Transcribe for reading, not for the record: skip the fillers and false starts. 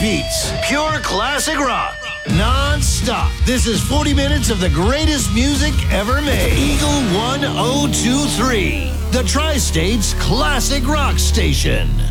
repeats. Pure classic rock. Non-stop. This is 40 minutes of the greatest music ever made. Eagle 1023. The Tri-State's classic rock station.